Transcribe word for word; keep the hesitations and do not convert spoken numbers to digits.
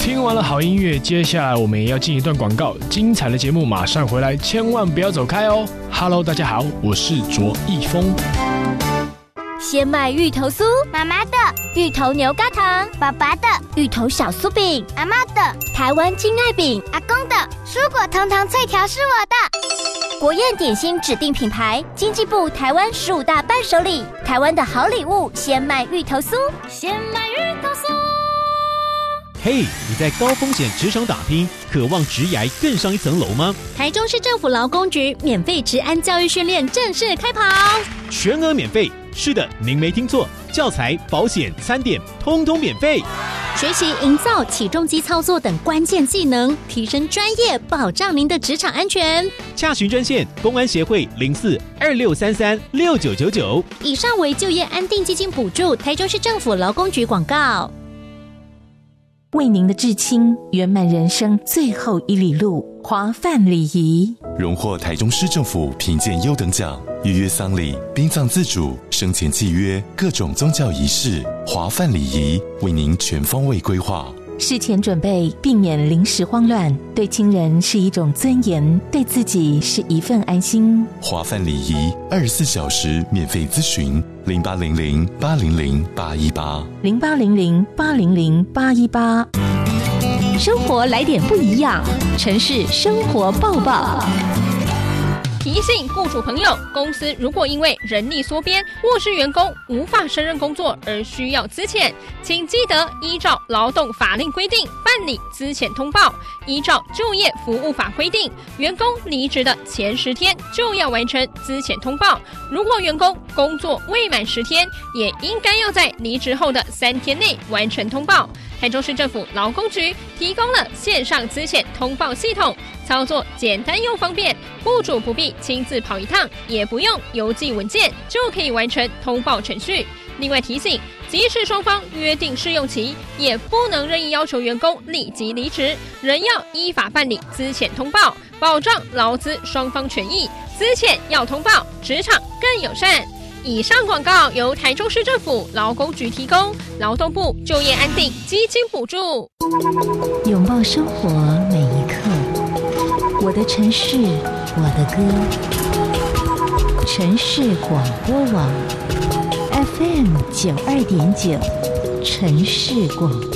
听完了好音乐，接下来我们也要进一段广告，精彩的节目马上回来，千万不要走开哦。Hello， 大家好，我是卓一峰。 鲜麦芋头酥， 妈妈的； 芋头牛轧糖， 爸爸的； 芋头小酥饼， 阿嬷的； 台湾金爱饼， 阿公的；蔬果通通脆条是我的。 国宴点心指定品牌，经济部台湾十五大伴手礼，台湾的好礼物，鲜麦芋头酥， 鲜麦芋头酥。 嘿、hey, 你在高风险职场打拼，渴望职涯更上一层楼吗？ 台中市政府劳工局免费职安教育训练正式开跑， 全额免费。是的，您没听错，教材、保险、餐点通通免费。 学习营造起重机操作等关键技能，提升专业，保障您的职场安全。 洽询专线：公安协会零四二六三三六九九九。 以上为就业安定基金补助，台中市政府劳工局广告。 为您的至亲圆满人生最后一里路，华范礼仪荣获台中市政府评鉴优等奖，预约丧礼、殡葬自主、生前契约各种宗教仪式，华范礼仪为您全方位规划。 事前准备，避免临时慌乱，对亲人是一种尊严，对自己是一份安心。 华范礼仪二十四小时免费咨询，零八零零八零零八一八， 零八零零八零零八一八。 生活来点不一样，城市生活报报。 提醒雇主朋友，公司如果因为人力缩编或是员工无法胜任工作而需要资遣，请记得依照劳动法令规定办理资遣通报。依照就业服务法规定，员工离职的前十天就要完成资遣通报。如果员工工作未满十天，也应该要在离职后的三天内完成通报。台中市政府劳工局提供了线上资遣通报系统，操作简单又方便，雇主不必亲自跑一趟，也不用邮寄文件，就可以完成通报程序。另外提醒，即使双方约定试用期，也不能任意要求员工立即离职，仍要依法办理资遣通报，保障劳资双方权益。资遣要通报，职场更友善。以上广告由台中市政府劳工局提供，劳动部就业安定基金补助。 拥抱生活每一刻，我的城市，我的歌。城市广播网 F M 九二点九，城市广播。